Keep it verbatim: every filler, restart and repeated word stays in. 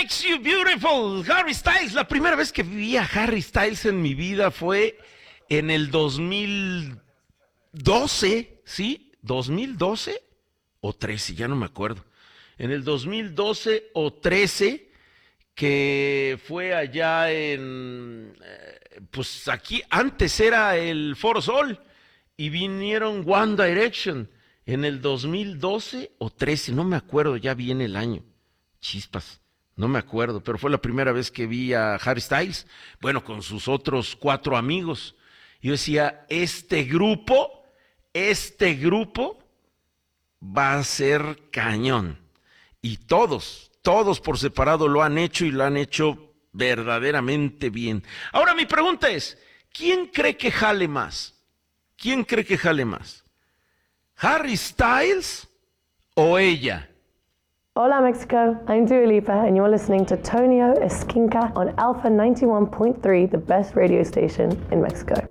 makes you beautiful. Harry Styles. La primera vez que vi a Harry Styles en mi vida fue en el dos mil doce, ¿sí? ¿dos mil doce o trece? Ya no me acuerdo. En el dos mil doce o trece, que fue allá en, eh, pues aquí, antes era el Foro Sol, y vinieron One Direction en el dos mil doce o trece, no me acuerdo, ya viene el año. Chispas, no me acuerdo, pero fue la primera vez que vi a Harry Styles, bueno, con sus otros cuatro amigos. Yo decía, este grupo, este grupo va a ser cañón. Y todos, todos por separado lo han hecho y lo han hecho verdaderamente bien. Ahora mi pregunta es, ¿quién cree que jale más? ¿Quién cree que jale más? ¿Harry Styles o ella? Hola Mexico, I'm Dua Lipa and you're listening to Tonio Esquinca on Alpha ninety-one point three, the best radio station in Mexico.